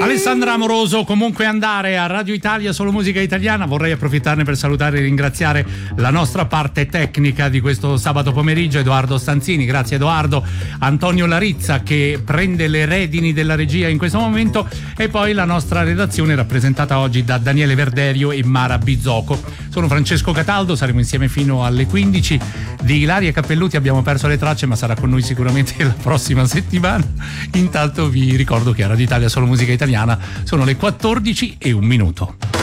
Alessandra Amoroso, comunque andare a Radio Italia Solo Musica Italiana. Vorrei approfittarne per salutare e ringraziare la nostra parte tecnica di questo sabato pomeriggio, Edoardo Stanzini. Grazie Edoardo. Antonio Larizza che prende le redini della regia in questo momento, e poi la nostra redazione rappresentata oggi da Daniele Verderio e Mara Bizzocco. Sono Francesco Cataldo, saremo insieme fino alle 15. Di Ilaria Cappelluti abbiamo perso le tracce, ma sarà con noi sicuramente la prossima settimana. Intanto vi ricordo che a Radio Italia Solo Musica Italiana sono le 14:01.